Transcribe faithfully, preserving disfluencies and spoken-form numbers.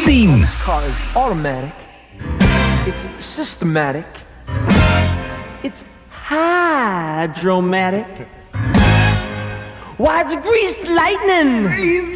tien. This car is automatic. It's systematic. It's hydromatic. Why, it's greased lightning. Greased